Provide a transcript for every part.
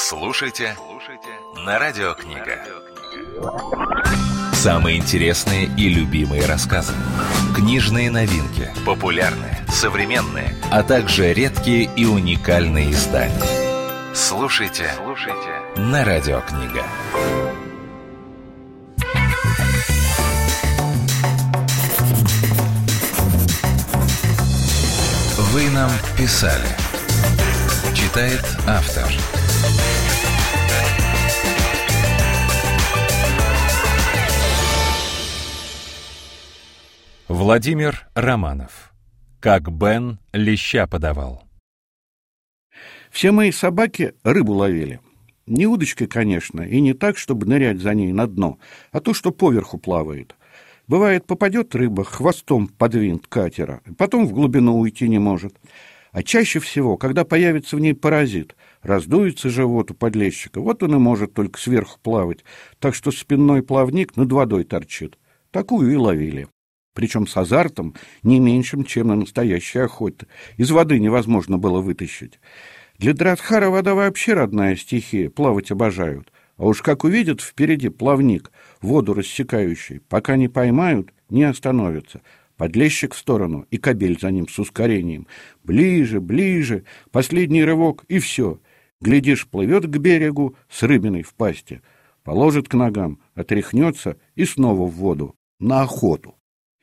Слушайте на Радио Книга. Самые интересные и любимые рассказы. Книжные новинки, популярные, современные, а также редкие и уникальные издания. Слушайте на Радио Книга. Вы нам писали. Читает автор. Владимир Романов. Как Бен леща подавал. Все мои собаки рыбу ловили. Не удочкой, конечно, и не так, чтобы нырять за ней на дно, а то, что поверху плавает. Бывает, попадет рыба хвостом под винт катера, потом в глубину уйти не может. А чаще всего, когда появится в ней паразит, раздуется живот у подлещика, вот он и может только сверху плавать, так что спинной плавник над водой торчит. Такую и ловили. Причем с азартом не меньшим, чем на настоящей охоте. Из воды невозможно было вытащить. Для Дратхара вода вообще родная стихия, плавать обожают. А уж как увидят впереди плавник, воду рассекающий, пока не поймают, не остановятся. Подлещик в сторону, и кобель за ним с ускорением. Ближе, ближе, последний рывок, и все. Глядишь, плывет к берегу с рыбиной в пасти. Положит к ногам, отряхнется и снова в воду, на охоту.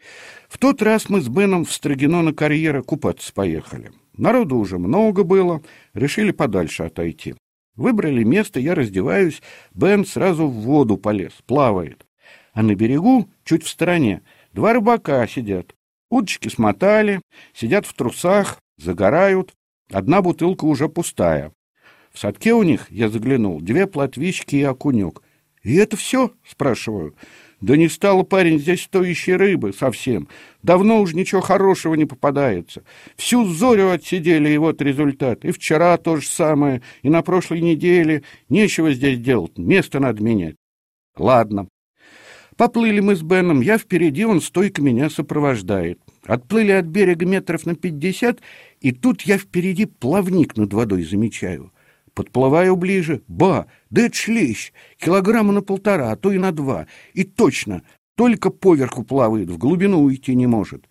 В тот раз мы с Беном в Строгино на карьера купаться поехали. Народу уже много было, решили подальше отойти. Выбрали место, я раздеваюсь, Бен сразу в воду полез, плавает. А на берегу, чуть в стороне, два рыбака сидят. Удочки смотали, сидят в трусах, загорают. Одна бутылка уже пустая. В садке у них, я заглянул, 2 плотвички и окунек. «И это все?» — спрашиваю. «Да не стало, парень, здесь стоящей рыбы совсем. Давно уж ничего хорошего не попадается. Всю зорю отсидели, и вот результат. И вчера то же самое, и на прошлой неделе. Нечего здесь делать, место надо менять». Ладно. Поплыли мы с Беном, я впереди, он стойко меня сопровождает. Отплыли от берега метров на 50, и тут я впереди плавник над водой замечаю. Подплываю ближе. Да это ж лещ. Килограмма на 1,5, а то и на 2. И точно, только поверху плавает, в глубину уйти не может.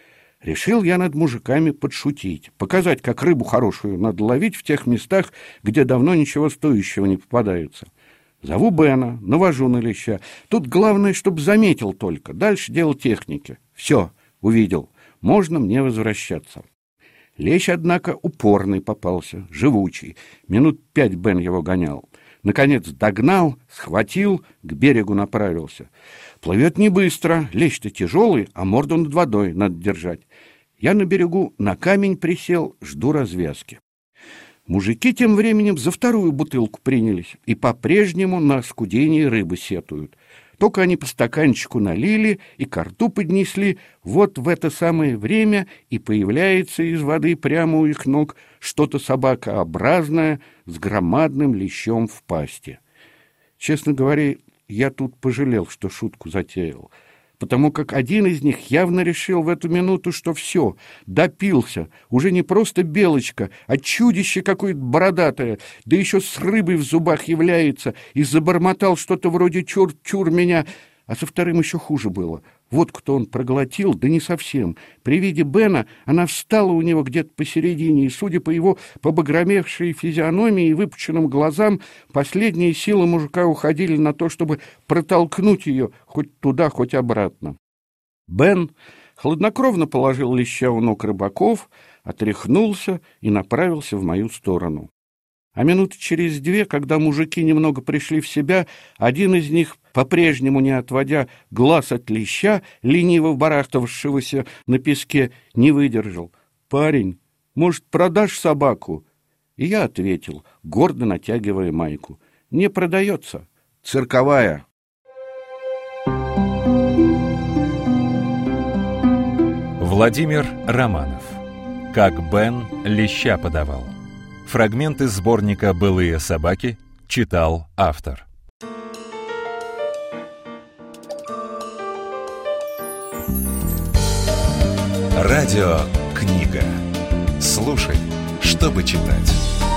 Решил я над мужиками подшутить, показать, как рыбу хорошую надо ловить в тех местах, где давно ничего стоящего не попадается. Зову Бена, навожу на леща. Тут главное, чтобы заметил только. Дальше дело техники. Все, увидел. Можно мне возвращаться. Лещ, однако, упорный попался, живучий. Минут 5 Бен его гонял. Наконец догнал, схватил, к берегу направился. Плывет не быстро, лещ-то тяжелый, а морду над водой надо держать. Я на берегу на камень присел, жду развязки. Мужики тем временем за 2-ю бутылку принялись и по-прежнему на оскудение рыбы сетуют. Только они по стаканчику налили и ко рту поднесли, вот в это самое время и появляется из воды прямо у их ног что-то собакообразное с громадным лещом в пасти. Честно говоря, я тут пожалел, что шутку затеял, потому как один из них явно решил в эту минуту, что все, допился, уже не просто белочка, а чудище какое-то бородатое, да еще с рыбой в зубах является, и забормотал что-то вроде «чур-чур меня», а со вторым еще хуже было. Водку-то он проглотил, да не совсем. При виде Бена она встала у него где-то посередине, и, судя по его побагромевшей физиономии и выпученным глазам, последние силы мужика уходили на то, чтобы протолкнуть ее хоть туда, хоть обратно. Бен хладнокровно положил леща у ног рыбаков, отряхнулся и направился в мою сторону. А минуты через 2, когда мужики немного пришли в себя, один из них, по-прежнему не отводя глаз от леща, лениво барахтавшегося на песке, не выдержал. «Парень, может, продашь собаку?» И я ответил, гордо натягивая майку. «Не продается. Цирковая». Владимир Романов. Как Бен леща подавал. Фрагмент из сборника «Былые собаки» читал автор. Радио Книга. Слушай, чтобы читать.